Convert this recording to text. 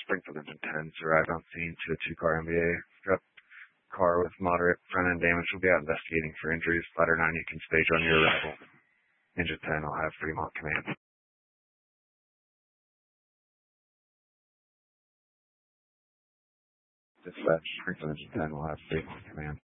Springfield Engine 10's arrived on scene to a two-car MBA. Car with moderate front-end damage will be out investigating for injuries. Ladder 9, you can stage on your arrival. Engine 10 will have Fremont command. Dispatch, Springfield Engine 10 will have Fremont command.